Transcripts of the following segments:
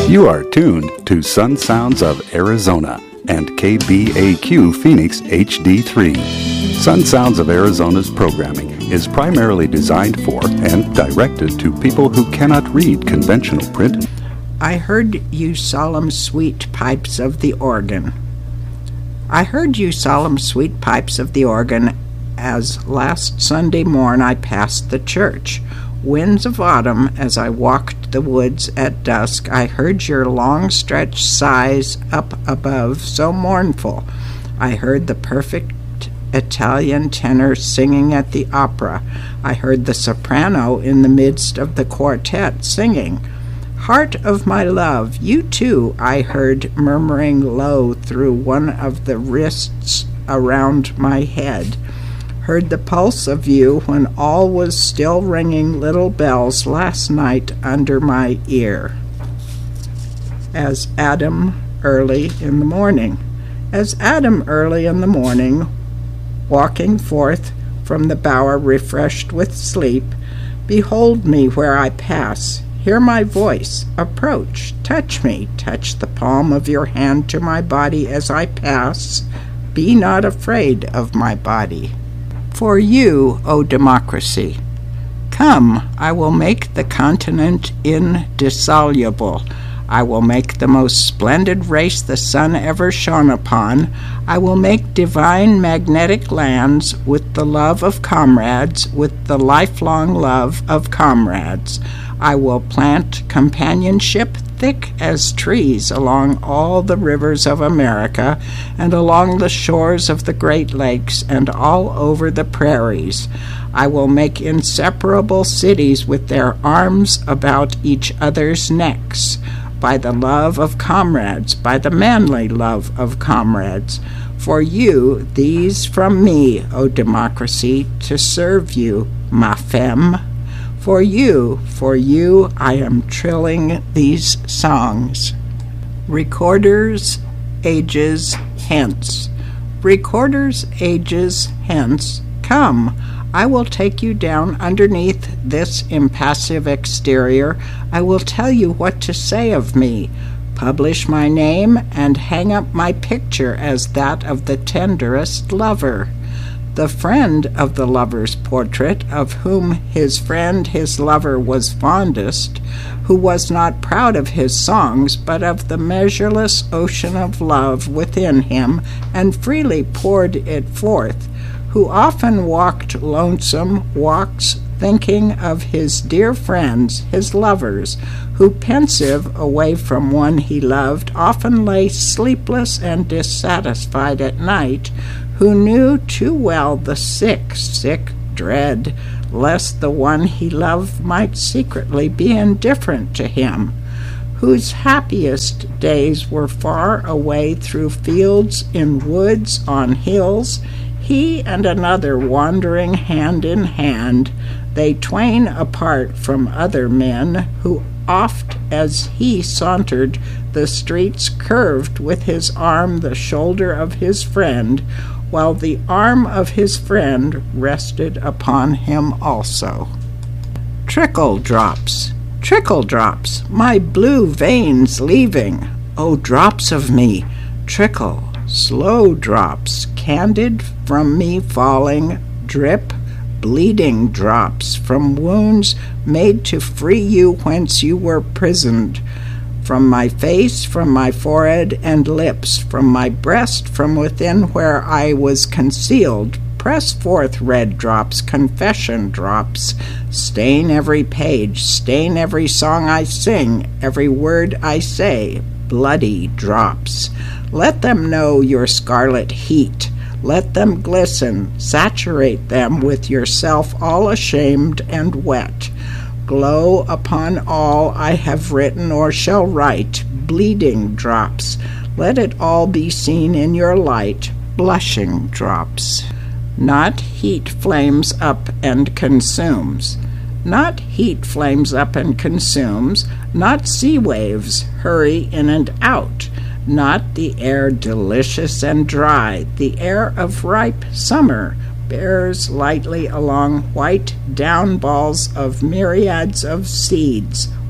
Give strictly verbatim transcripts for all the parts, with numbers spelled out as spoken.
You are tuned to Sun Sounds of Arizona and K B A Q Phoenix H D three. Sun Sounds of Arizona's programming is primarily designed for and directed to people who cannot read conventional print. I heard you solemn sweet pipes of the organ. I heard you solemn sweet pipes of the organ as last Sunday morn I passed the church. Winds of autumn, as I walked the woods at dusk, I heard your long-stretched sighs up above, so mournful. I heard the perfect Italian tenor singing at the opera. I heard the soprano in the midst of the quartet singing. Heart of my love, you too, I heard murmuring low through one of the wrists around my head. Heard the pulse of you when all was still ringing little bells last night under my ear. As Adam early in the morning, as Adam early in the morning, walking forth from the bower refreshed with sleep, behold me where I pass, hear my voice, approach, touch me, touch the palm of your hand to my body as I pass, be not afraid of my body. For you, O democracy, come, I will make the continent indissoluble. I will make the most splendid race the sun ever shone upon. I will make divine magnetic lands with the love of comrades, with the lifelong love of comrades. I will plant companionship thick as trees along all the rivers of America and along the shores of the Great Lakes and all over the prairies. I will make inseparable cities with their arms about each other's necks, by the love of comrades, by the manly love of comrades. For you, these from me, O democracy, to serve you, ma femme. For you, for you, I am trilling these songs. Recorders, ages hence. Recorders, ages hence. Come, I will take you down underneath this impassive exterior. I will tell you what to say of me. Publish my name and hang up my picture as that of the tenderest lover. The friend of the lover's portrait, of whom his friend, his lover, was fondest, who was not proud of his songs, but of the measureless ocean of love within him, and freely poured it forth, who often walked lonesome walks, thinking of his dear friends, his lovers, who, pensive away from one he loved, often lay sleepless and dissatisfied at night, who knew too well the sick, sick dread, lest the one he loved might secretly be indifferent to him, whose happiest days were far away through fields, in woods, on hills, he and another wandering hand in hand, they twain apart from other men, who oft as he sauntered the streets curved with his arm the shoulder of his friend, while the arm of his friend rested upon him also. Trickle drops, trickle drops, my blue veins leaving, O drops of me, trickle, slow drops, candid from me falling, drip, bleeding drops from wounds made to free you whence you were prisoned, from my face, from my forehead and lips, from my breast, from within where I was concealed, press forth red drops, confession drops, stain every page, stain every song I sing, every word I say, bloody drops. Let them know your scarlet heat, let them glisten, saturate them with yourself all ashamed and wet. Glow upon all I have written or shall write, bleeding drops. Let it all be seen in your light, blushing drops. Not heat flames up and consumes. Not heat flames up and consumes. Not sea waves hurry in and out. Not the air delicious and dry, the air of ripe summer, bears lightly along white down balls of myriads of seeds,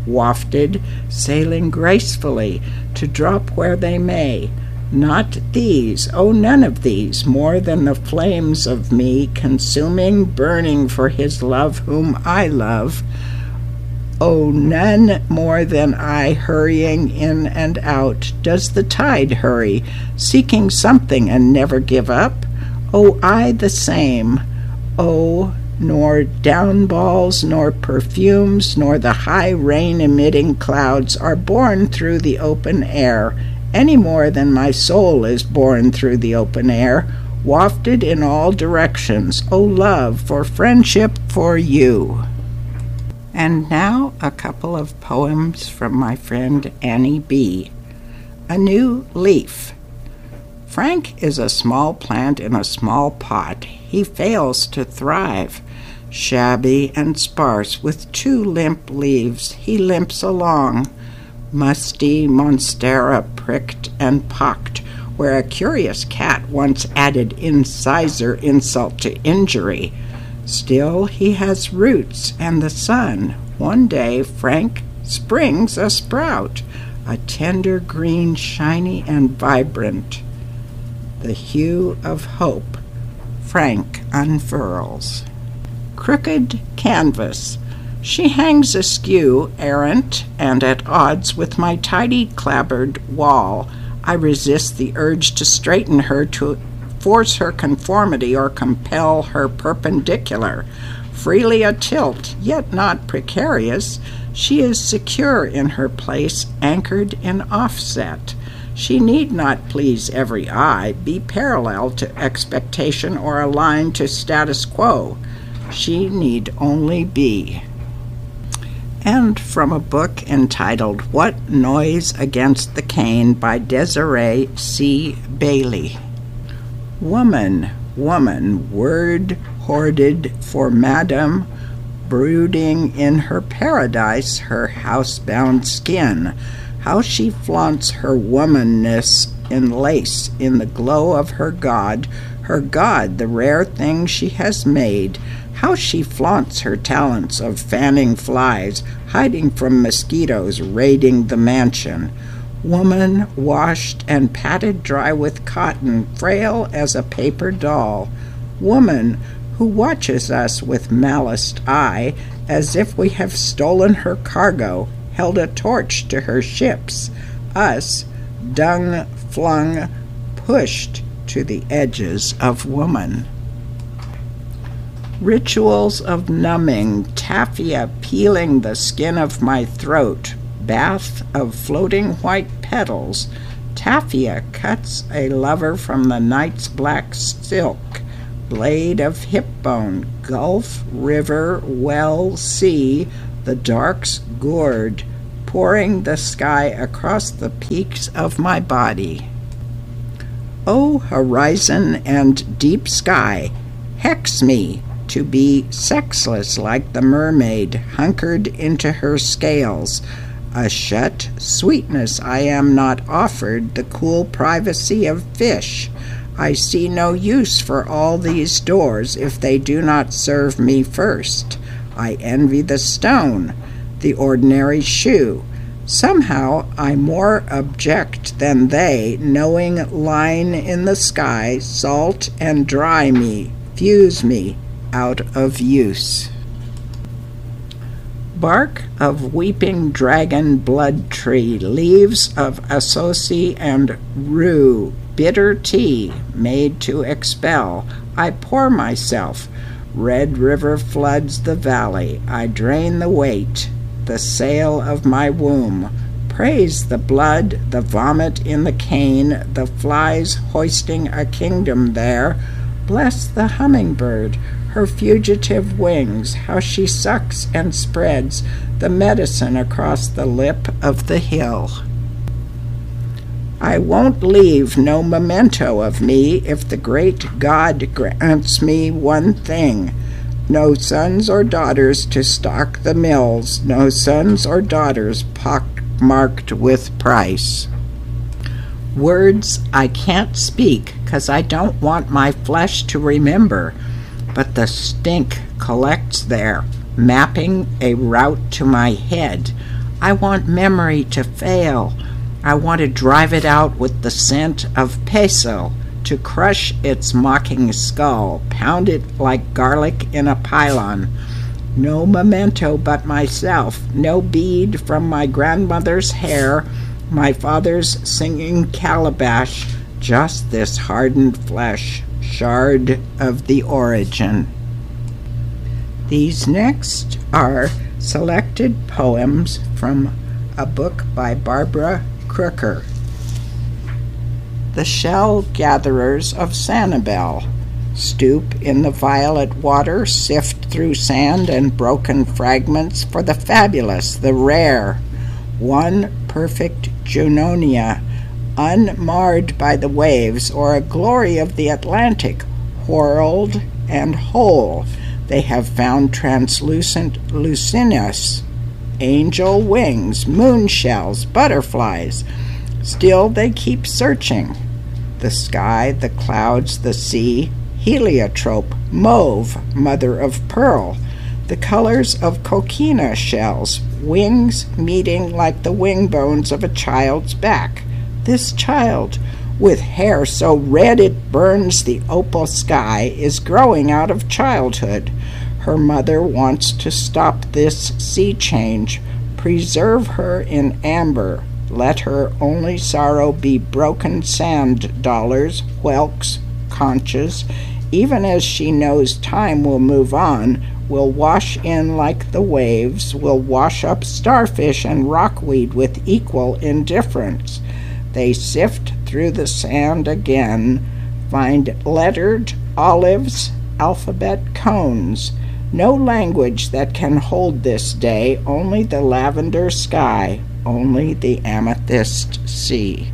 wafted, sailing gracefully, to drop where they may. Not these, oh, none of these, more than the flames of me, consuming, burning for his love whom I love. Oh, none more than I, hurrying in and out. Does the tide hurry, seeking something and never give up? Oh, I the same. Oh, nor downballs, nor perfumes, nor the high rain-emitting clouds are borne through the open air, any more than my soul is borne through the open air, wafted in all directions. O love, for friendship, for you. And now a couple of poems from my friend Annie B. A New Leaf. Frank is a small plant in a small pot. He fails to thrive. Shabby and sparse, with two limp leaves, he limps along. Musty monstera pricked and pocked, where a curious cat once added incisor insult to injury. Still he has roots and the sun. One day Frank springs a sprout, a tender green, shiny and vibrant. The hue of hope Frank unfurls. Crooked canvas. She hangs askew, errant, and at odds with my tidy clapboard wall. I resist the urge to straighten her, to force her conformity or compel her perpendicular. Freely atilt, yet not precarious, she is secure in her place, anchored in offset. She need not please every eye, be parallel to expectation or aligned to status quo. She need only be. And from a book entitled What Noise Against the Cane by Desiree C. Bailey. Woman, woman, word hoarded for madam, brooding in her paradise, her housebound skin. How she flaunts her womanness in lace, in the glow of her God, her God, the rare thing she has made. How she flaunts her talents of fanning flies, hiding from mosquitoes, raiding the mansion. Woman washed and patted dry with cotton, frail as a paper doll. Woman who watches us with maliced eye, as if we have stolen her cargo, held a torch to her ships. Us, dung flung, pushed to the edges of woman. Rituals of numbing, tafia peeling the skin of my throat, bath of floating white petals. Tafia cuts a lover from the night's black silk, blade of hip bone, gulf, river, well, sea, the dark's gourd, pouring the sky across the peaks of my body. O horizon and deep sky, hex me to be sexless like the mermaid, hunkered into her scales. A shut sweetness I am not offered, the cool privacy of fish. I see no use for all these doors if they do not serve me first. I envy the stone, the ordinary shoe. Somehow I more object than they, knowing line in the sky, salt and dry me, fuse me out of use. Bark of weeping dragon blood tree, leaves of associ and rue, bitter tea made to expel. I pour myself. Red river floods the valley. I drain the weight, the sail of my womb. Praise the blood, the vomit in the cane, the flies hoisting a kingdom there. Bless the hummingbird, her fugitive wings, how she sucks and spreads the medicine across the lip of the hill. I won't leave no memento of me if the great God grants me one thing. No sons or daughters to stock the mills, no sons or daughters pock-marked with price. Words I can't speak, 'cause I don't want my flesh to remember, but the stink collects there, mapping a route to my head. I want memory to fail. I want to drive it out with the scent of peso, to crush its mocking skull, pound it like garlic in a pylon. No memento but myself, no bead from my grandmother's hair, my father's singing calabash, just this hardened flesh, shard of the origin. These next are selected poems from a book by Barbara Crooker. The Shell Gatherers of Sanibel. Stoop in the violet water, sift through sand and broken fragments for the fabulous, the rare. One perfect Junonia, unmarred by the waves, or a glory of the Atlantic, whorled and whole. They have found translucent lucinas, angel wings, moon shells, butterflies. Still they keep searching. The sky, the clouds, the sea, heliotrope, mauve, mother of pearl, the colors of coquina shells, wings meeting like the wing bones of a child's back. This child, with hair so red it burns the opal sky, is growing out of childhood. Her mother wants to stop this sea change, preserve her in amber. Let her only sorrow be broken sand dollars, whelks, conches, even as she knows time will move on, will wash in like the waves, will wash up starfish and rockweed with equal indifference. They sift through the sand again, find lettered olives, alphabet cones. No language that can hold this day, only the lavender sky, only the amethyst sea.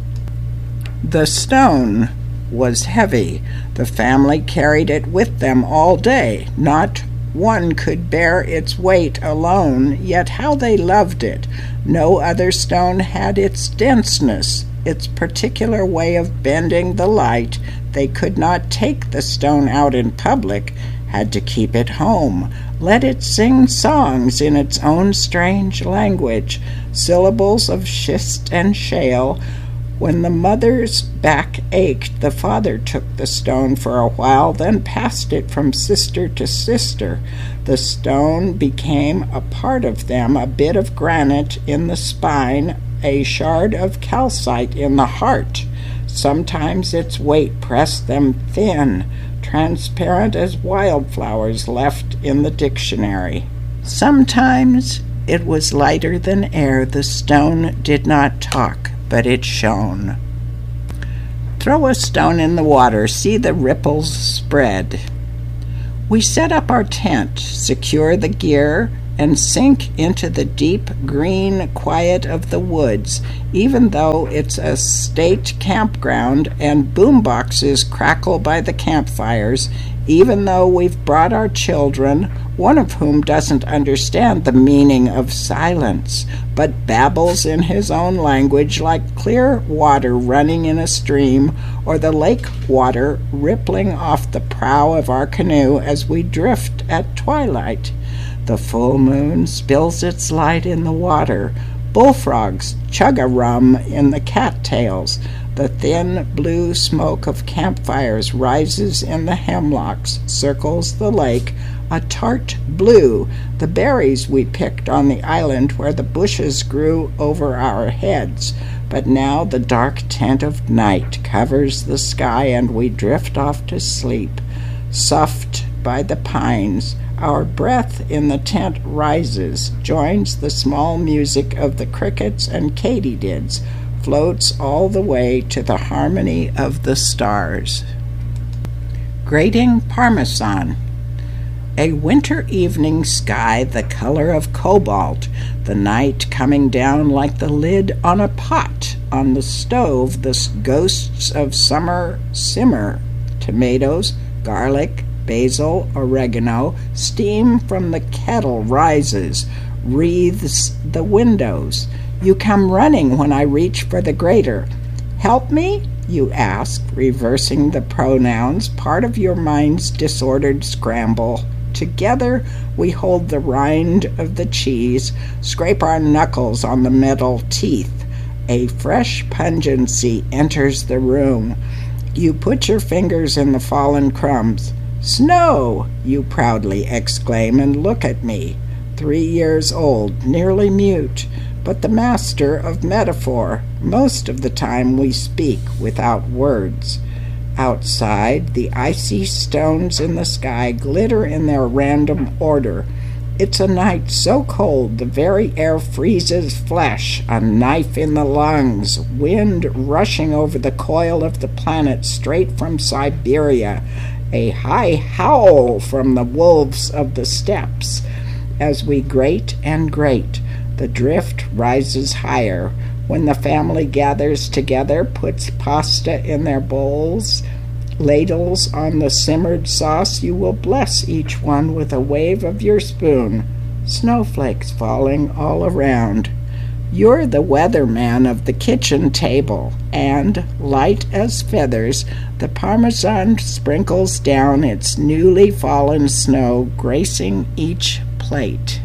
The stone was heavy. The family carried it with them all day. Not one could bear its weight alone, yet how they loved it. No other stone had its denseness, its particular way of bending the light. They could not take the stone out in public, had to keep it home. Let it sing songs in its own strange language, syllables of schist and shale. When the mother's back ached, the father took the stone for a while, then passed it from sister to sister. The stone became a part of them, a bit of granite in the spine, a shard of calcite in the heart. Sometimes its weight pressed them thin, transparent as wildflowers left in the dictionary. Sometimes it was lighter than air. The stone did not talk, but it shone. Throw a stone in the water, see the ripples spread. We set up our tent, secure the gear, and sink into the deep green quiet of the woods, even though it's a state campground and boomboxes crackle by the campfires, even though we've brought our children, one of whom doesn't understand the meaning of silence, but babbles in his own language like clear water running in a stream, or the lake water rippling off the prow of our canoe as we drift at twilight. The full moon spills its light in the water. Bullfrogs chug a rum in the cattails. The thin blue smoke of campfires rises in the hemlocks, circles the lake, a tart blue, the berries we picked on the island where the bushes grew over our heads. But now the dark tent of night covers the sky, and we drift off to sleep, soughed by the pines. Our breath in the tent rises, joins the small music of the crickets and katydids, floats all the way to the harmony of the stars. Grating Parmesan. A winter evening sky the color of cobalt, the night coming down like the lid on a pot. On the stove the ghosts of summer simmer, tomatoes, garlic, basil, oregano, steam from the kettle rises, wreathes the windows. You come running when I reach for the grater. Help me? You ask, reversing the pronouns, part of your mind's disordered scramble. Together we hold the rind of the cheese, scrape our knuckles on the metal teeth. A fresh pungency enters the room. You put your fingers in the fallen crumbs. "Snow!" you proudly exclaim and look at me, three years old, nearly mute, but the master of metaphor. Most of the time we speak without words. Outside, the icy stones in the sky glitter in their random order. It's a night so cold the very air freezes flesh, a knife in the lungs, wind rushing over the coil of the planet straight from Siberia, a high howl from the wolves of the steppes. As we grate and grate, the drift rises higher. When the family gathers together, puts pasta in their bowls, ladles on the simmered sauce, you will bless each one with a wave of your spoon. Snowflakes falling all around. You're the weatherman of the kitchen table, and, light as feathers, the Parmesan sprinkles down its newly fallen snow, gracing each plate.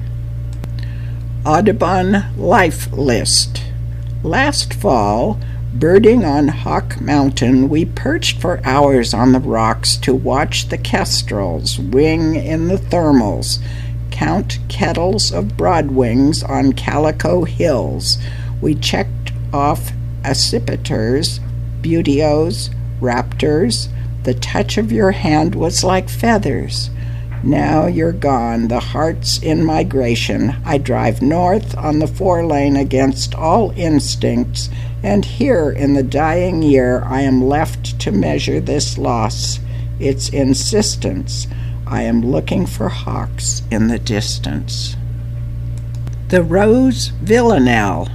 Audubon Life List. Last fall, birding on Hawk Mountain, we perched for hours on the rocks to watch the kestrels wing in the thermals, count kettles of broadwings on Calico Hills. We checked off accipiters, buteos, raptors. The touch of your hand was like feathers. Now you're gone, the heart's in migration. I drive north on the four-lane against all instincts, and here in the dying year I am left to measure this loss, its insistence. I am looking for hawks in the distance. The Rose Villanelle.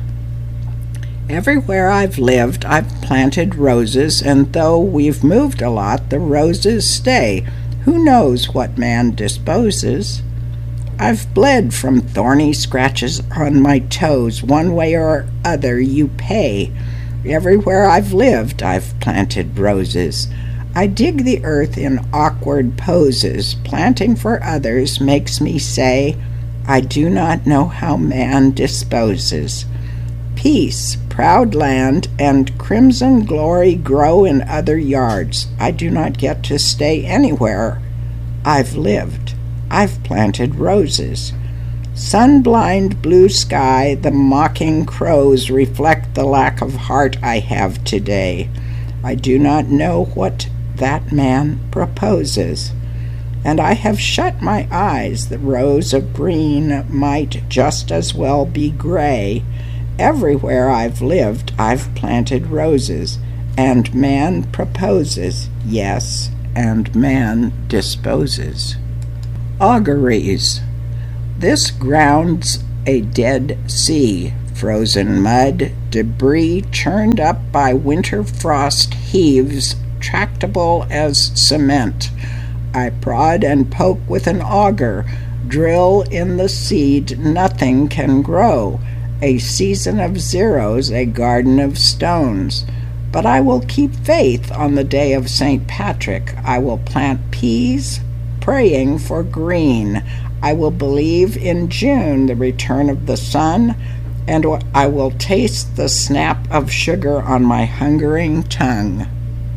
Everywhere I've lived, I've planted roses, and though we've moved a lot, the roses stay. Who knows what man disposes? I've bled from thorny scratches on my toes. One way or other you pay. Everywhere I've lived, I've planted roses. I dig the earth in awkward poses. Planting for others makes me say, I do not know how man disposes. Peace, proud land, and crimson glory grow in other yards. I do not get to stay anywhere. I've lived. I've planted roses. Sun-blind blue sky, the mocking crows reflect the lack of heart I have today. I do not know what that man proposes. And I have shut my eyes. The rose of green might just as well be gray. Everywhere I've lived, I've planted roses, and man proposes, yes, and man disposes. Auguries. This ground's a dead sea, frozen mud, debris churned up by winter frost heaves, tractable as cement. I prod and poke with an auger, drill in the seed, nothing can grow. A season of zeros, a garden of stones. But I will keep faith on the day of Saint Patrick. I will plant peas, praying for green. I will believe in June the return of the sun, and I will taste the snap of sugar on my hungering tongue.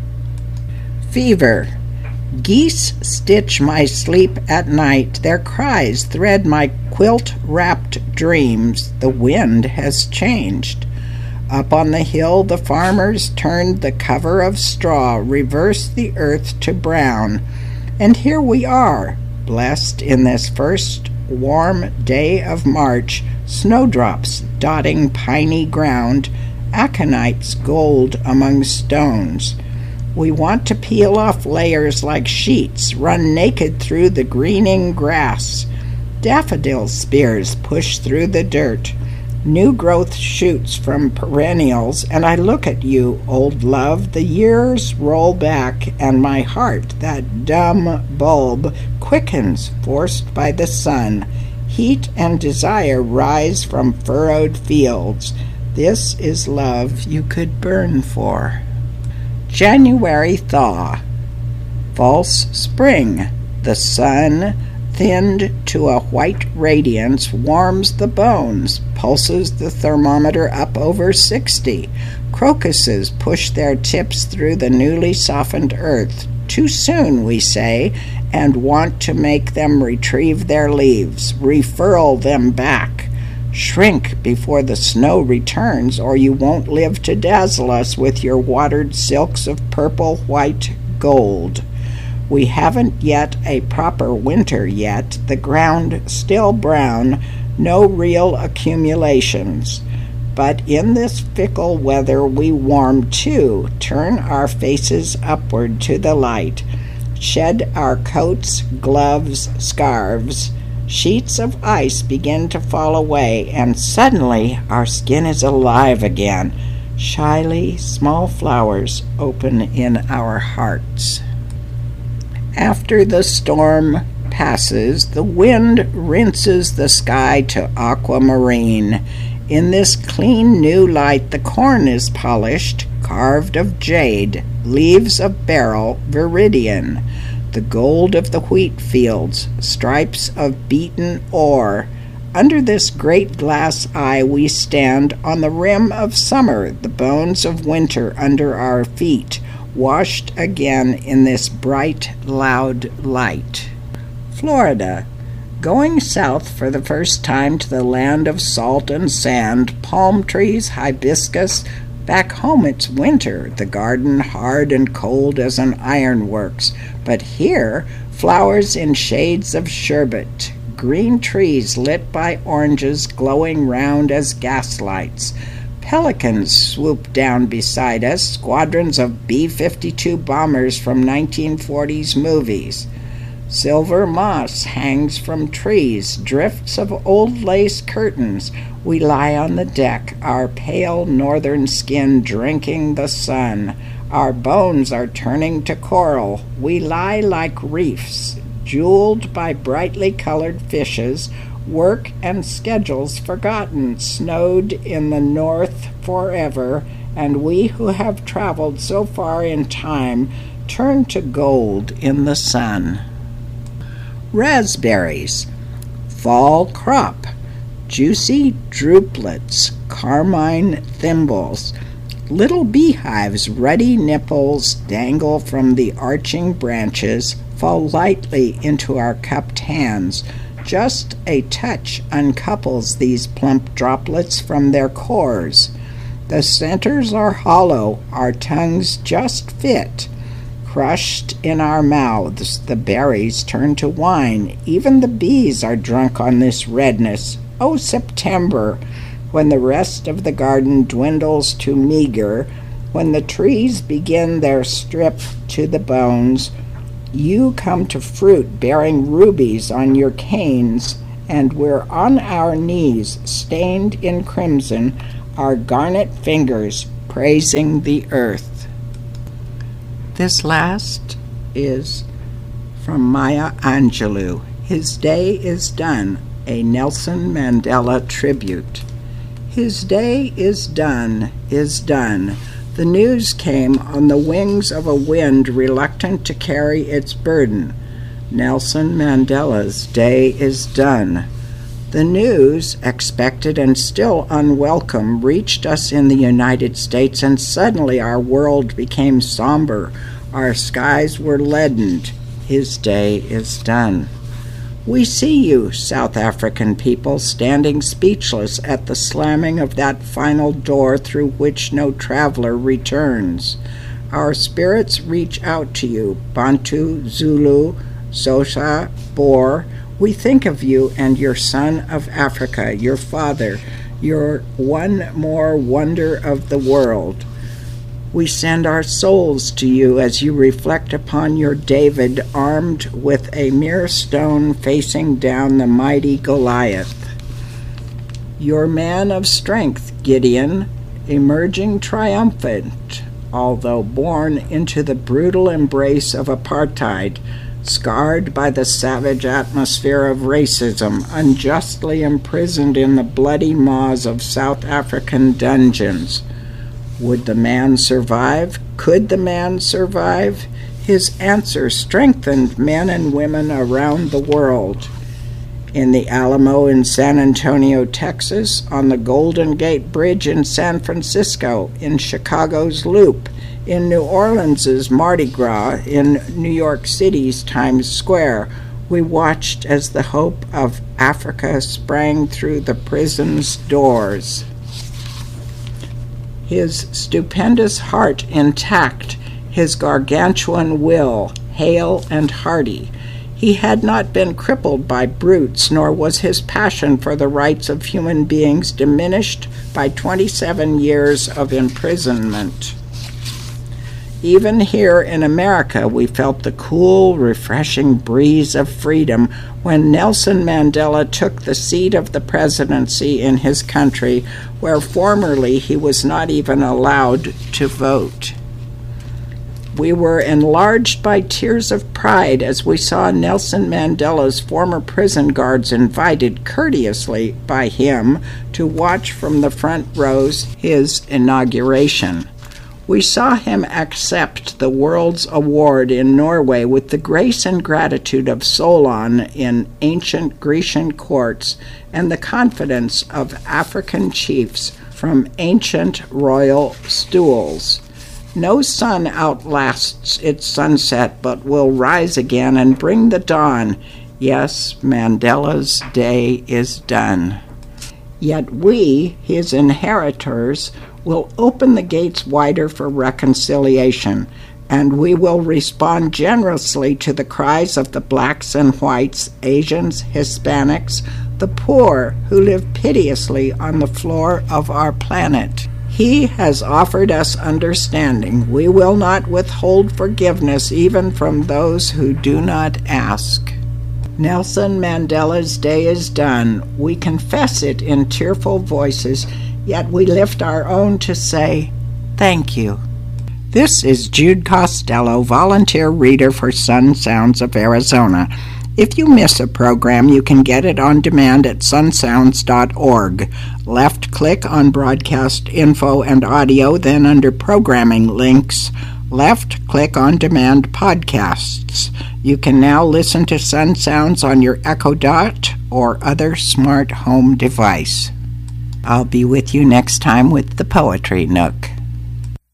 Fever. Geese stitch my sleep at night. Their cries thread my quilt-wrapped dreams. The wind has changed. Up on the hill the farmers turned the cover of straw, reversed the earth to brown. And here we are, blessed in this first warm day of March, snowdrops dotting piney ground, aconites gold among stones. We want to peel off layers like sheets, run naked through the greening grass. Daffodil spears push through the dirt. New growth shoots from perennials, and I look at you, old love. The years roll back, and my heart, that dumb bulb, quickens, forced by the sun. Heat and desire rise from furrowed fields. This is love you could burn for. January thaw. False spring. The sun thinned to a white radiance, warms the bones, pulses the thermometer up over sixty. Crocuses push their tips through the newly softened earth. Too soon, we say, and want to make them retrieve their leaves, refurl them back. Shrink before the snow returns, or you won't live to dazzle us with your watered silks of purple, white, gold. We haven't yet a proper winter yet, the ground still brown, no real accumulations. But in this fickle weather we warm too, turn our faces upward to the light, shed our coats, gloves, scarves. Sheets of ice begin to fall away, and suddenly our skin is alive again. Shyly, small flowers open in our hearts. After the storm passes, the wind rinses the sky to aquamarine. In this clean new light the corn is polished, carved of jade, leaves of beryl, viridian, the gold of the wheat fields, stripes of beaten ore. Under this great glass eye we stand on the rim of summer, the bones of winter under our feet, washed again in this bright, loud light. Florida. Going south for the first time to the land of salt and sand, palm trees, hibiscus. Back home it's winter, the garden hard and cold as an ironworks. But here, flowers in shades of sherbet, green trees lit by oranges glowing round as gaslights. Pelicans swoop down beside us, squadrons of B fifty-two bombers from nineteen forties movies. Silver moss hangs from trees, drifts of old lace curtains. We lie on the deck, our pale northern skin drinking the sun. Our bones are turning to coral. We lie like reefs, jeweled by brightly colored fishes, work and schedules forgotten, snowed in the north forever, and we who have traveled so far in time turn to gold in the sun. Raspberries. Fall crop. Juicy drupelets, carmine thimbles. Little beehives, ruddy nipples dangle from the arching branches, fall lightly into our cupped hands. Just a touch uncouples these plump droplets from their cores. The centers are hollow, our tongues just fit. Crushed in our mouths, the berries turn to wine. Even the bees are drunk on this redness. Oh, September, when the rest of the garden dwindles to meager, when the trees begin their strip to the bones, you come to fruit bearing rubies on your canes, and we're on our knees, stained in crimson, our garnet fingers praising the earth. This last is from Maya Angelou. His day is done, a Nelson Mandela tribute. His day is done, is done. The news came on the wings of a wind reluctant to carry its burden. Nelson Mandela's day is done. The news, expected and still unwelcome, reached us in the United States, and suddenly our world became somber. Our skies were leadened. His day is done. We see you, South African people, standing speechless at the slamming of that final door through which no traveler returns. Our spirits reach out to you, Bantu, Zulu, Xhosa, Boer. We think of you and your son of Africa, your father, your one more wonder of the world. We send our souls to you as you reflect upon your David armed with a mere stone facing down the mighty Goliath. Your man of strength, Gideon, emerging triumphant, although born into the brutal embrace of apartheid, scarred by the savage atmosphere of racism, unjustly imprisoned in the bloody maws of South African dungeons. Would the man survive? Could the man survive? His answer strengthened men and women around the world. In the Alamo in San Antonio, Texas, on the Golden Gate Bridge in San Francisco, in Chicago's Loop, in New Orleans's Mardi Gras, in New York City's Times Square, we watched as the hope of Africa sprang through the prison's doors. His stupendous heart intact, his gargantuan will hale and hearty. He had not been crippled by brutes, nor was his passion for the rights of human beings diminished by twenty-seven years of imprisonment. Even here in America, we felt the cool, refreshing breeze of freedom when Nelson Mandela took the seat of the presidency in his country, where formerly he was not even allowed to vote. We were enlarged by tears of pride as we saw Nelson Mandela's former prison guards invited courteously by him to watch from the front rows his inauguration. We saw him accept the World's Award in Norway with the grace and gratitude of Solon in ancient Grecian courts and the confidence of African chiefs from ancient royal stools. No sun outlasts its sunset, but will rise again and bring the dawn. Yes, Mandela's day is done. Yet we, his inheritors, will open the gates wider for reconciliation, and we will respond generously to the cries of the blacks and whites, Asians, Hispanics, the poor who live piteously on the floor of our planet. He has offered us understanding. We will not withhold forgiveness even from those who do not ask. Nelson Mandela's day is done. We confess it in tearful voices, yet we lift our own to say, thank you. This is Jude Costello, volunteer reader for Sun Sounds of Arizona. If you miss a program, you can get it on demand at sun sounds dot org. Left-click on Broadcast Info and Audio, then under Programming Links, left-click on Demand Podcasts. You can now listen to Sun Sounds on your Echo Dot or other smart home device. I'll be with you next time with the Poetry Nook.